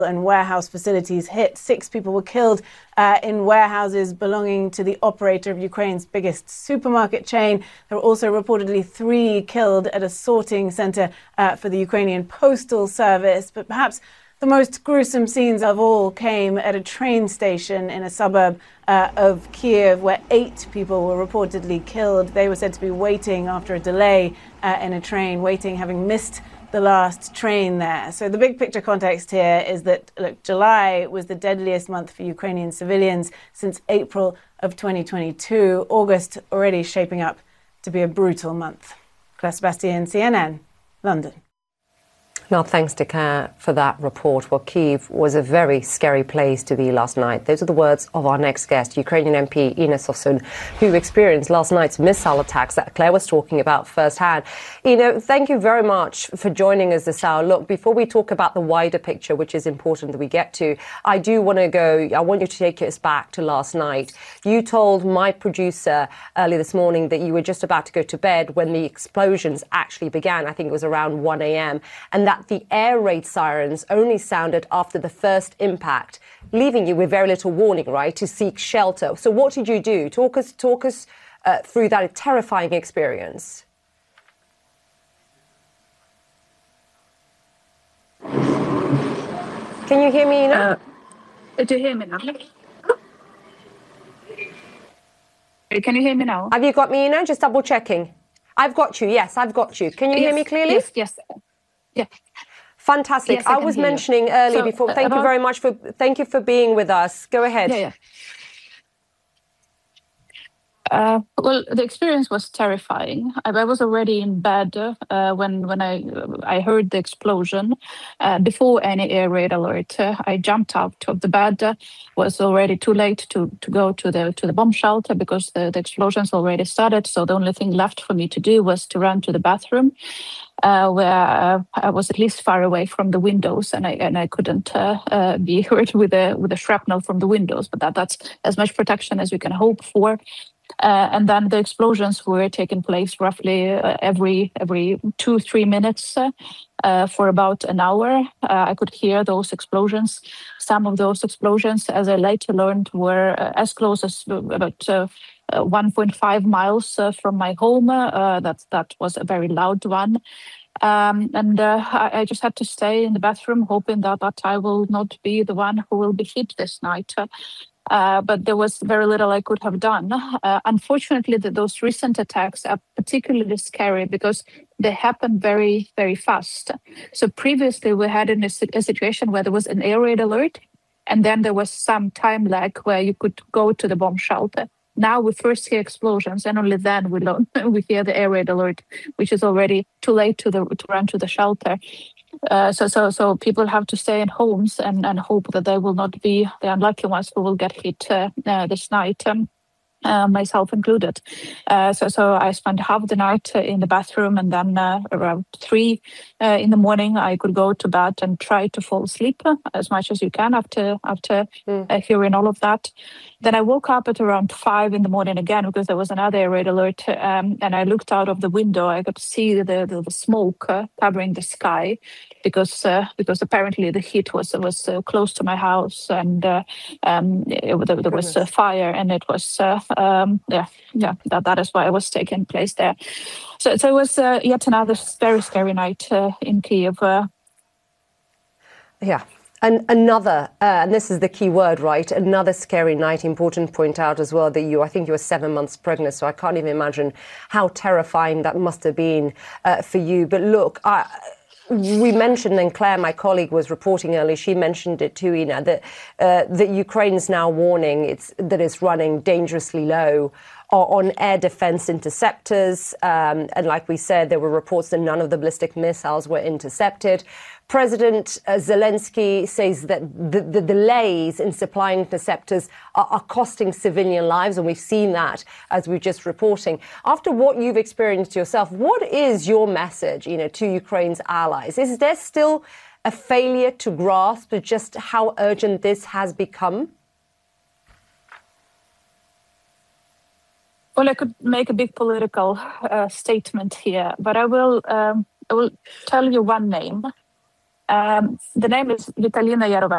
and warehouse facilities hit. 6 people were killed in warehouses belonging to the operator of Ukraine's biggest supermarket chain. There were also reportedly 3 killed at a sorting centre for the Ukrainian Postal Service. But perhaps the most gruesome scenes of all came at a train station in a suburb of Kiev, where 8 people were reportedly killed. They were said to be waiting after a delay in a train, having missed the last train there. So the big picture context here is that, look, July was the deadliest month for Ukrainian civilians since April of 2022. August already shaping up to be a brutal month. Claire Sebastian, CNN, London. Now, thanks to Claire for that report. Well, Kyiv was a very scary place to be last night. Those are the words of our next guest, Ukrainian MP Inna Sossun, who experienced last night's missile attacks that Claire was talking about firsthand. Inna, thank you very much for joining us this hour. Look, before we talk about the wider picture, which is important that we get to, I want you to take us back to last night. You told my producer early this morning that you were just about to go to bed when the explosions actually began. I think it was around 1 a.m. and that the air raid sirens only sounded after the first impact, leaving you with very little warning, right, to seek shelter. So what did you do? Talk us through that terrifying experience. Can you hear me now? Do you hear me now? Can you hear me now? Have you got me now? Just double checking. I've got you. Yes, I've got you. Can you hear me clearly? Yes. Yeah. Fantastic. Yes, I was mentioning earlier before. Thank you very much for being with us. Go ahead. Yeah. Well, the experience was terrifying. I was already in bed when I heard the explosion. Before any air raid alert, I jumped out of the bed. Was already too late to go to the bomb shelter because the explosions already started. So the only thing left for me to do was to run to the bathroom, where I was at least far away from the windows, and I couldn't be hurt with the shrapnel from the windows. But that's as much protection as you can hope for. And then the explosions were taking place roughly every 2-3 minutes for about an hour. I could hear those explosions. Some of those explosions, as I later learned, were as close as about 1.5 miles from my home. That was a very loud one. I just had to stay in the bathroom, hoping that I will not be the one who will be hit this night. But there was very little I could have done. Unfortunately, those recent attacks are particularly scary because they happen very, very fast. So previously, we had a situation where there was an air raid alert, and then there was some time lag where you could go to the bomb shelter. Now we first hear explosions, and only then we hear the air raid alert, which is already too late to run to the shelter. So people have to stay in homes and hope that they will not be the unlucky ones who will get hit this night. Myself included. So I spent half the night in the bathroom, and then around 3 in the morning I could go to bed and try to fall asleep as much as you can after hearing all of that. Then I woke up at around 5 in the morning again because there was another air raid alert, and I looked out of the window. I could see the smoke covering the sky because apparently the heat was close to my house, and there was a fire, and it was. That is why it was taking place there. So it was yet another very scary night in Kyiv. And another, and this is the key word, right? Another scary night. Important to point out as well that I think you were 7 months pregnant, so I can't even imagine how terrifying that must have been for you. But look, we mentioned, and Claire, my colleague, was reporting earlier, she mentioned it too, Inna, that Ukraine's now warning that it's running dangerously low on air defense interceptors. And like we said, there were reports that none of the ballistic missiles were intercepted. President Zelensky says that the delays in supplying interceptors are costing civilian lives, and we've seen that as we're just reporting. After what you've experienced yourself, what is your message, to Ukraine's allies? Is there still a failure to grasp just how urgent this has become? Well, I could make a big political statement here, but I will tell you one name. The name is Vitalina Yarova.